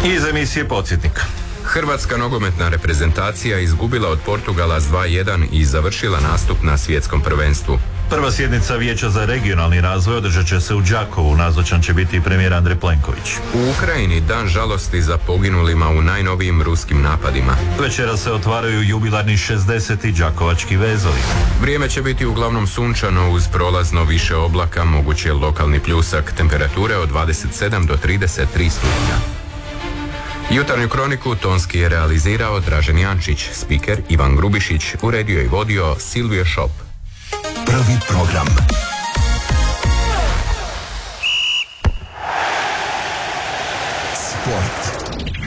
Iz emisije Podsjetnik. Hrvatska nogometna reprezentacija izgubila od Portugala s 2:1 i završila nastup na svjetskom prvenstvu. Prva sjednica Vijeća za regionalni razvoj održat će se u Đakovu. Nazočan će biti i premijer Andrej Plenković. U Ukrajini dan žalosti za poginulima u najnovijim ruskim napadima. Večera se otvaraju jubilarni 60. đakovački vezovi. Vrijeme će biti uglavnom sunčano uz prolazno više oblaka, moguće lokalni pljusak, temperature od 27 do 33 stupnja. Jutarnju kroniku tonski je realizirao Dražen Jančić, spiker Ivan Grubišić, uredio i vodio Silvio Šop. Prvi program. Sport.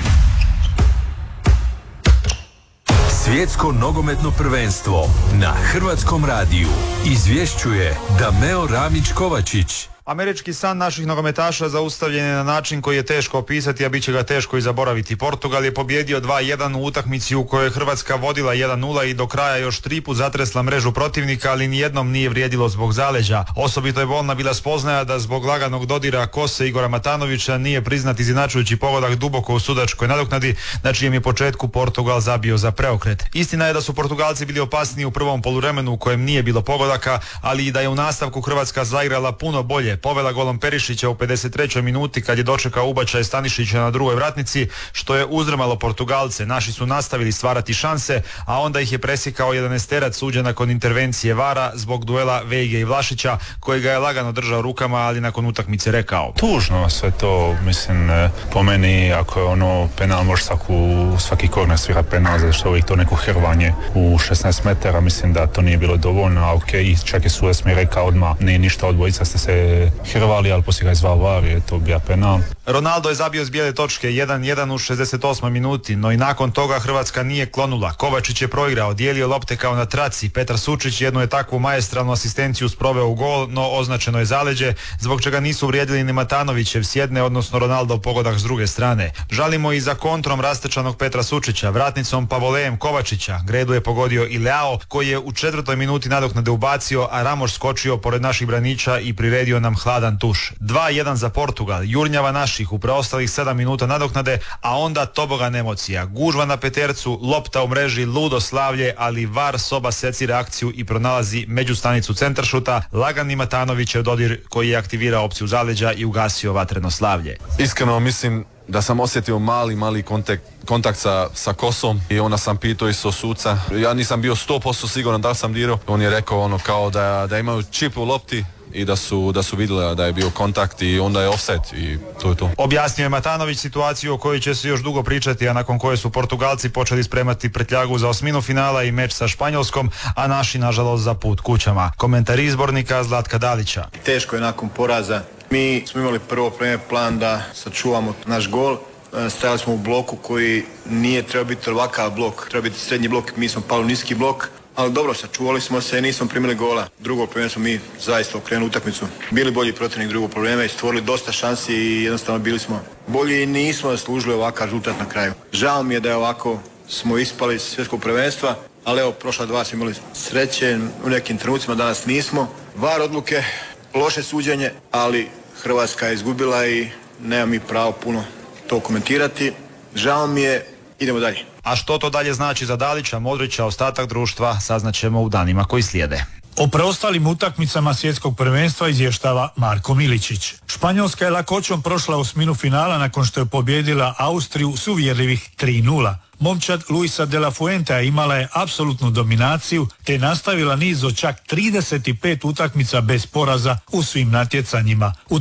Svjetsko nogometno prvenstvo na Hrvatskom radiju izvješćuje Dameo Ramić-Kovačić. Američki san naših nogometaša zaustavljen je na način koji je teško opisati, a bit će ga teško i zaboraviti. Portugal je pobjedio 2:1 u utakmici u kojoj je Hrvatska vodila 1:0 i do kraja još 3 put zatresla mrežu protivnika, ali nijednom nije vrijedilo zbog zaleđa. Osobito je bolna bila spoznaja da zbog laganog dodira kose Igora Matanovića nije priznat izjednačujući pogodak duboko u sudačkoj nadoknadi, na čijem je početku Portugal zabio za preokret. Istina je da su Portugalci bili opasniji u prvom poluvremenu u kojem nije bilo pogodaka, ali i da je u nastavku Hrvatska zaigrala puno bolje. Povela golom Perišića u 53. minuti kad je dočekao ubačaj Stanišića na drugoj vratnici, što je uzdrmalo Portugalce. Naši su nastavili stvarati šanse, a onda ih je presjekao 11-terac suđen nakon intervencije VAR-a zbog duela Vejge i Vlašića, koji ga je lagano držao rukama, ali nakon utakmice rekao: tužno sve to, mislim, po meni, ako je ono penal, može svaki korner svirat penal, zato što uvijek to neko hrvanje u 16 metara, mislim da to nije bilo dovoljno, a okej, čak je sudac mi rekao odmah, nije ništa, odbojica ste se hrvali, ali poslije ga je zvao VAR, je to bio penal. Ronaldo je zabio s bijele točke 1:1 u 68. minuti, no i nakon toga Hrvatska nije klonula. Kovačić je proigrao, dijelio lopte kao na traci. Petar Sučić jednu je takvu maestralnu asistenciju sproveo u gol, no označeno je zaleđe, zbog čega nisu vrijedili ni Matanovićev s jedne, odnosno Ronaldo pogodak s druge strane. Žalimo i za kontrom rastečanog Petra Sučića, vratnicom Pavolejem Kovačića. Gredu je pogodio i Leao, koji je u 4. minuti nadoknade ubacio, a Ramos skočio pored naših braniča i priredio nam hladan tuš. 2:1 za Portugal, jurnjava naših u preostalih 7 minuta nadoknade, a onda tobogan emocija. Gužva na petercu, lopta u mreži, ludo slavlje, ali VAR soba seci reakciju i pronalazi međustanicu centaršuta, lagani Matanovićev dodir koji je aktivirao opciju zaleđa i ugasio vatreno slavlje. Iskreno mislim da sam osjetio mali kontakt sa kosom i onda sam pitao isto suca. Ja nisam bio 100% siguran da sam dirao. On je rekao ono kao da imaju čip u lopti i da su vidjeli da je bio kontakt i onda je offset i to je to. Objasnio je Matanović situaciju o kojoj će se još dugo pričati, a nakon koje su Portugalci počeli spremati pretljagu za osminu finala i meč sa Španjolskom, a naši nažalost za put kućama. Komentar izbornika Zlatka Dalića. Teško je nakon poraza. Mi smo imali prvo plan da sačuvamo naš gol. Stajali smo u bloku koji nije trebao biti ovakav blok, treba biti srednji blok, mi smo pali u niski blok. Ali dobro, sačuvali smo se i nismo primili gola. Drugo probleme smo mi zaista okrenuli utakmicu. Bili bolji protivnik drugo probleme i stvorili dosta šansi i jednostavno bili smo bolji i nismo zaslužili ovakav rezultat na kraju. Žao mi je da je ovako smo ispali iz svjetskog prvenstva, ali evo, prošla 2 smo imali sreće, u nekim trenucima danas nismo. VAR odluke, loše suđenje, ali Hrvatska je izgubila i nema mi pravo puno to komentirati. Žao mi je, idemo dalje. A što to dalje znači za Dalića, Modrića, ostatak društva, saznaćemo u danima koji slijede. O preostalim utakmicama svjetskog prvenstva izvještava Marko Miličić. Španjolska je lakoćom prošla osminu finala nakon što je pobijedila Austriju s uvjerljivih 3:0. Momčad Luisa de la Fuentea imala je apsolutnu dominaciju te nastavila niz od čak 35 utakmica bez poraza u svim natjecanjima. U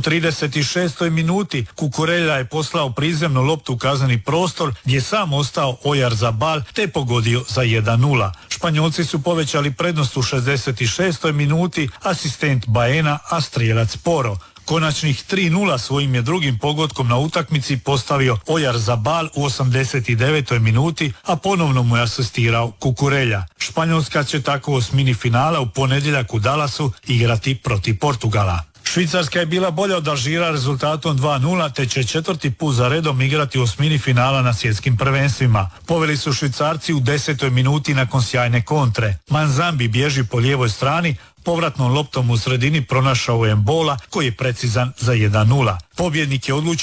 36. minuti Kukurelja je poslao prizemnu loptu u kazneni prostor gdje je sam ostao Oyarzabal te pogodio za 1:0. Španjolci su povećali prednost u 66. minuti, asistent Baena, a strijelac Poro. Konačnih 3:0 svojim je drugim pogodkom na utakmici postavio Oyarzabal u 89. minuti, a ponovno mu je asistirao Kukurelja. Španjolska će tako u osmini finala u ponedjeljak u Dallasu igrati protiv Portugala. Švicarska je bila bolja od Alžira rezultatom 2:0 te će 4. put za redom igrati u osmini finala na svjetskim prvenstvima. Poveli su Švicarci u 10. minuti nakon sjajne kontre. Manzambi bježi po lijevoj strani, povratnom loptom u sredini pronašao je Embola koji je precizan za 1:0. Pobjednik je odlučio